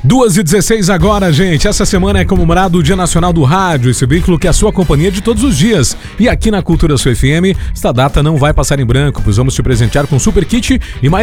2h16 agora, gente. Essa semana é comemorado o Dia Nacional do Rádio, esse veículo que é a sua companhia de todos os dias. E aqui na Cultura Sua FM, esta data não vai passar em branco, pois vamos te presentear com um super kit e mais